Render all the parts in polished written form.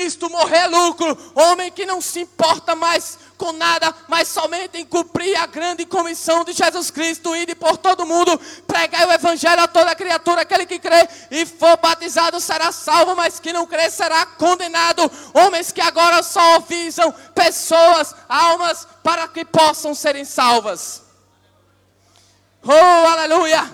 Cristo, morrer é lucro. Homem que não se importa mais com nada, mas somente em cumprir a grande comissão de Jesus Cristo, ir por todo mundo, pregar o evangelho a toda criatura. Aquele que crê e for batizado será salvo, mas que não crê será condenado. Homens que agora só visam pessoas, almas, para que possam serem salvas. Oh, aleluia!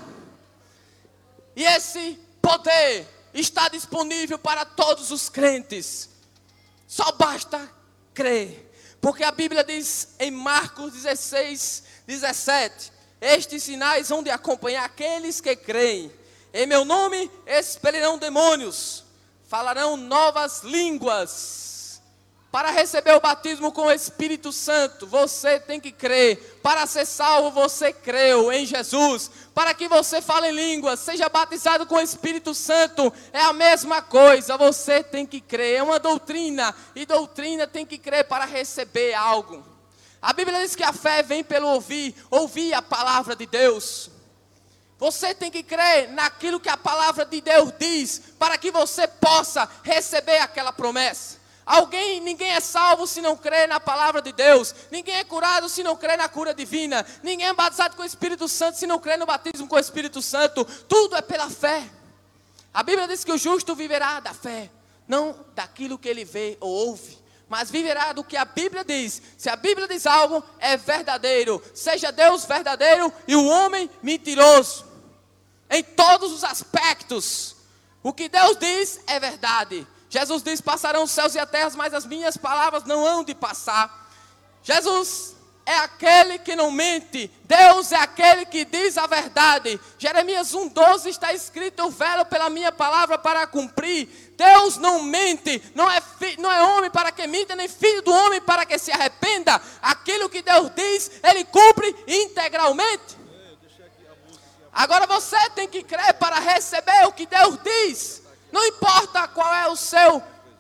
E esse poder está disponível para todos os crentes. Só basta crer. Porque a Bíblia diz em Marcos 16, 17: estes sinais hão de acompanhar aqueles que creem. Em meu nome expelirão demônios, falarão novas línguas. Para receber o batismo com o Espírito Santo, você tem que crer. Para ser salvo, você creu em Jesus. Para que você fale em línguas, seja batizado com o Espírito Santo, é a mesma coisa. Você tem que crer. É uma doutrina. E doutrina tem que crer para receber algo. A Bíblia diz que a fé vem pelo ouvir a palavra de Deus. Você tem que crer naquilo que a palavra de Deus diz, para que você possa receber aquela promessa. Ninguém é salvo se não crê na palavra de Deus. Ninguém é curado se não crê na cura divina. Ninguém é batizado com o Espírito Santo se não crê no batismo com o Espírito Santo. Tudo é pela fé. A Bíblia diz que o justo viverá da fé, não daquilo que ele vê ou ouve, mas viverá do que a Bíblia diz. Se a Bíblia diz algo, é verdadeiro. Seja Deus verdadeiro e o homem mentiroso. Em todos os aspectos, o que Deus diz é verdade. Jesus diz: passarão os céus e a terra, mas as minhas palavras não hão de passar. Jesus é aquele que não mente. Deus é aquele que diz a verdade. Jeremias 1,12 está escrito: eu velo pela minha palavra para cumprir. Deus não mente, não é homem para que minta, nem filho do homem para que se arrependa. Aquilo que Deus diz, Ele cumpre integralmente. Agora você tem que crer para receber o que Deus diz. Não importa qual é o seu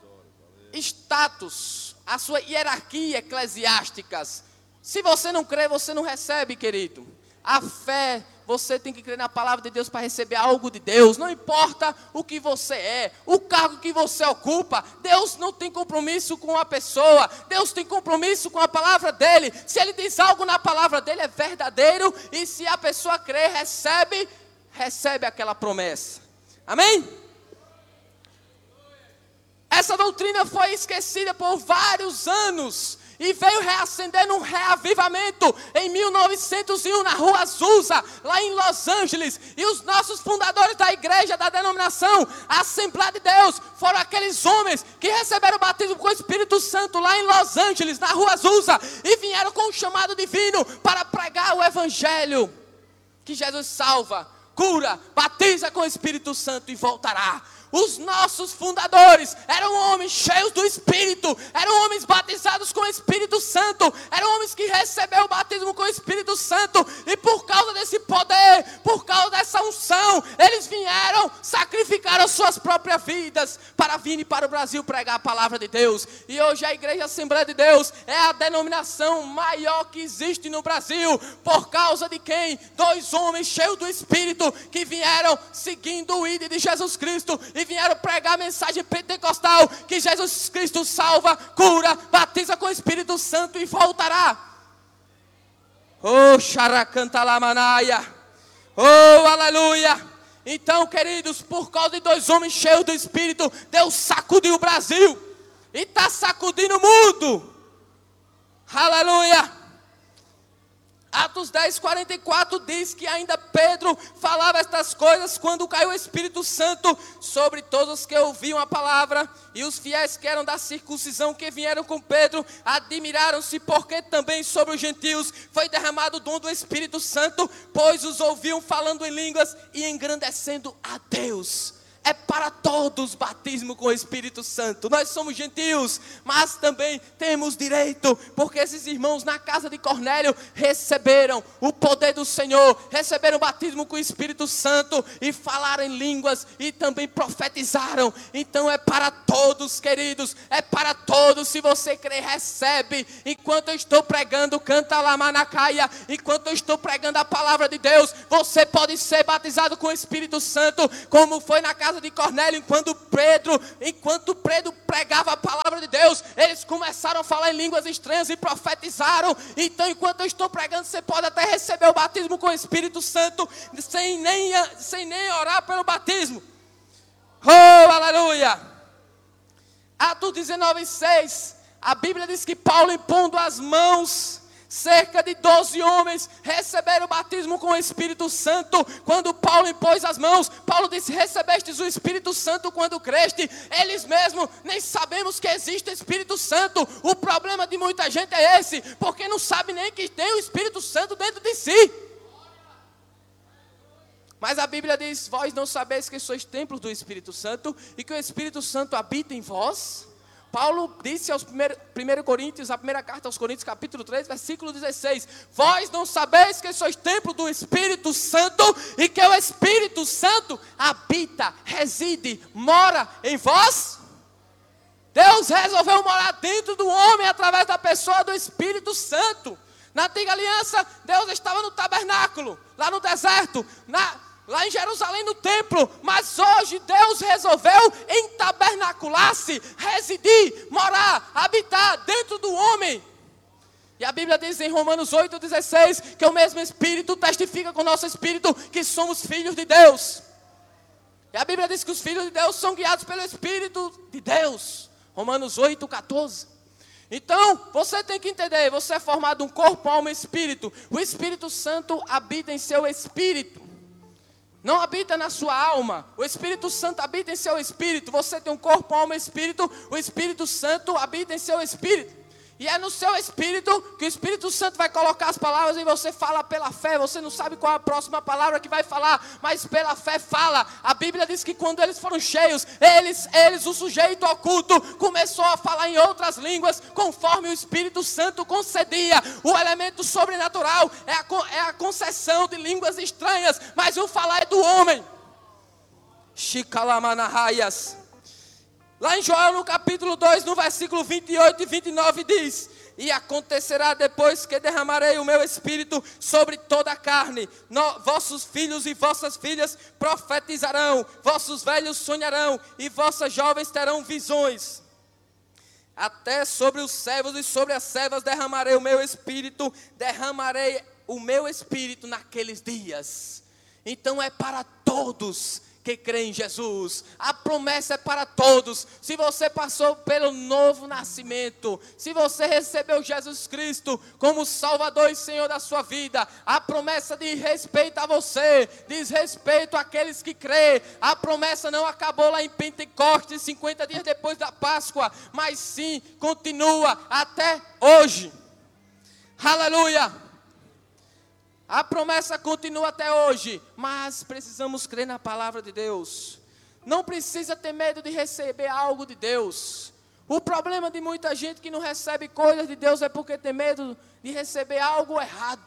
status, a sua hierarquia eclesiástica. Se você não crê, você não recebe, querido. A fé, você tem que crer na palavra de Deus para receber algo de Deus. Não importa o que você é, o cargo que você ocupa. Deus não tem compromisso com a pessoa. Deus tem compromisso com a palavra dele. Se ele diz algo na palavra dele, é verdadeiro. E se a pessoa crê, recebe aquela promessa. Amém? Essa doutrina foi esquecida por vários anos e veio reacender num reavivamento em 1901 na Rua Azusa, lá em Los Angeles. E os nossos fundadores da igreja, da denominação Assembleia de Deus, foram aqueles homens que receberam o batismo com o Espírito Santo lá em Los Angeles, na Rua Azusa, e vieram com um chamado divino para pregar o evangelho, que Jesus salva, cura, batiza com o Espírito Santo e voltará. Os nossos fundadores eram homens cheios do Espírito, eram homens batizados com o Espírito Santo, eram homens que receberam o batismo com o Espírito Santo, e por causa desse poder, por causa dessa unção, eles vieram, sacrificaram suas próprias vidas para vir para o Brasil pregar a palavra de Deus. E hoje a Igreja Assembleia de Deus é a denominação maior que existe no Brasil, por causa de quem? 2 homens cheios do Espírito que vieram seguindo o ID de Jesus Cristo e vieram pregar a mensagem pentecostal, que Jesus Cristo salva, cura, batiza com o Espírito Santo e voltará. Oh, xaracantalamanaya. Oh, aleluia. Então, queridos, por causa de 2 homens cheios do Espírito, Deus sacudiu o Brasil e está sacudindo o mundo. Aleluia. Atos 10, 44 diz que ainda Pedro falava estas coisas quando caiu o Espírito Santo sobre todos os que ouviam a palavra. E os fiéis que eram da circuncisão que vieram com Pedro admiraram-se, porque também sobre os gentios foi derramado o dom do Espírito Santo, pois os ouviam falando em línguas e engrandecendo a Deus. É para todos batismo com o Espírito Santo. Nós somos gentios, mas também temos direito, porque esses irmãos na casa de Cornélio receberam o poder do Senhor, receberam o batismo com o Espírito Santo e falaram em línguas e também profetizaram. Então é para todos, queridos, é para todos. Se você crê, recebe. Enquanto eu estou pregando, canta lá manacaia, enquanto eu estou pregando a palavra de Deus, você pode ser batizado com o Espírito Santo, como foi na casa de Cornélio, enquanto Pedro pregava a palavra Deus, eles começaram a falar em línguas estranhas e profetizaram. Então, enquanto eu estou pregando, você pode até receber o batismo com o Espírito Santo, sem nem orar pelo batismo. Oh, aleluia! Atos 19:6, a Bíblia diz que Paulo, impondo as mãos, cerca de 12 homens receberam o batismo com o Espírito Santo. Quando Paulo impôs as mãos, Paulo disse: recebestes o Espírito Santo quando creste. Eles mesmos nem sabemos que existe o Espírito Santo. O problema de muita gente é esse, porque não sabe nem que tem o Espírito Santo dentro de si. Mas a Bíblia diz: vós não sabeis que sois templos do Espírito Santo e que o Espírito Santo habita em vós. Paulo disse aos 1 Coríntios, a primeira carta aos Coríntios, capítulo 3, versículo 16: vós não sabeis que sois templo do Espírito Santo e que o Espírito Santo habita, reside, mora em vós? Deus resolveu morar dentro do homem através da pessoa do Espírito Santo. Na antiga aliança, Deus estava no tabernáculo, lá no deserto, lá em Jerusalém, no templo. Mas hoje Deus resolveu entabernacular-se, residir, morar, habitar dentro do homem. E a Bíblia diz em Romanos 8,16 que o mesmo Espírito testifica com o nosso Espírito que somos filhos de Deus. E a Bíblia diz que os filhos de Deus são guiados pelo Espírito de Deus. Romanos 8,14. Então, você tem que entender, você é formado um corpo, alma e espírito. O Espírito Santo habita em seu espírito. Não habita na sua alma. O Espírito Santo habita em seu espírito. Você tem um corpo, alma e espírito. O Espírito Santo habita em seu espírito. E é no seu espírito que o Espírito Santo vai colocar as palavras e você fala pela fé. Você não sabe qual é a próxima palavra que vai falar, mas pela fé fala. A Bíblia diz que quando eles foram cheios, o sujeito oculto, começou a falar em outras línguas, conforme o Espírito Santo concedia. O elemento sobrenatural é a concessão de línguas estranhas, mas o falar é do homem. Shikalamanahayas. Lá em Joel, no capítulo 2, no versículo 28 e 29, diz: e acontecerá depois que derramarei o meu espírito sobre toda a carne. Vossos filhos e vossas filhas profetizarão, vossos velhos sonharão, e vossas jovens terão visões. Até sobre os servos e sobre as servas derramarei o meu espírito naqueles dias. Então é para todos que crê em Jesus. A promessa é para todos. Se você passou pelo novo nascimento, se você recebeu Jesus Cristo como Salvador e Senhor da sua vida, a promessa diz respeito a você, diz respeito àqueles que crê. A promessa não acabou lá em Pentecostes, 50 dias depois da Páscoa, mas sim continua até hoje. Aleluia! A promessa continua até hoje, mas precisamos crer na palavra de Deus. Não precisa ter medo de receber algo de Deus. O problema de muita gente que não recebe coisas de Deus é porque tem medo de receber algo errado.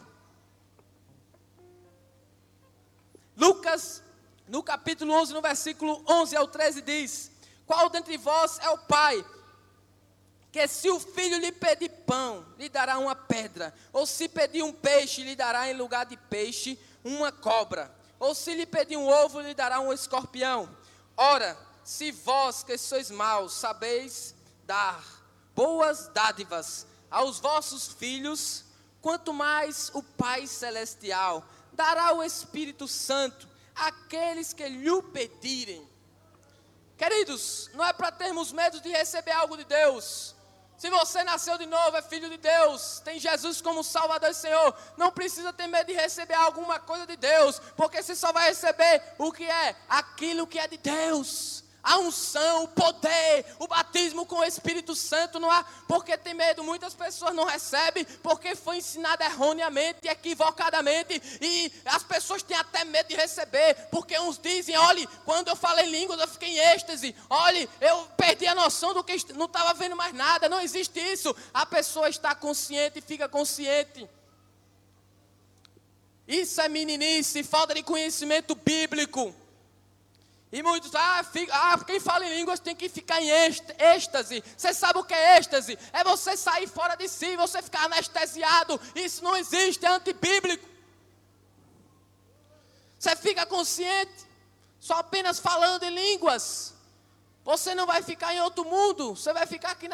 Lucas, no capítulo 11, no versículo 11 ao 13 diz: qual dentre vós é o pai que se o filho lhe pedir pão, lhe dará uma pedra? Ou se pedir um peixe, lhe dará em lugar de peixe uma cobra? Ou se lhe pedir um ovo, lhe dará um escorpião? Ora, se vós que sois maus sabeis dar boas dádivas aos vossos filhos, quanto mais o Pai Celestial dará o Espírito Santo àqueles que lhe pedirem. Queridos, não é para termos medo de receber algo de Deus. Se você nasceu de novo, é filho de Deus, tem Jesus como Salvador e Senhor, não precisa ter medo de receber alguma coisa de Deus, porque você só vai receber o que é? Aquilo que é de Deus. A unção, o poder, o batismo com o Espírito Santo. Não há porque tem medo. Muitas pessoas não recebem porque foi ensinado erroneamente, equivocadamente. E as pessoas têm até medo de receber, porque uns dizem: olha, quando eu falei línguas eu fiquei em êxtase. Olha, eu perdi a noção do que não estava vendo mais nada. Não existe isso. A pessoa está consciente e fica consciente. Isso é meninice, falta de conhecimento bíblico. E muitos, quem fala em línguas tem que ficar em êxtase. Você sabe o que é êxtase? É você sair fora de si, você ficar anestesiado. Isso não existe, é antibíblico. Você fica consciente, só apenas falando em línguas. Você não vai ficar em outro mundo, você vai ficar aqui na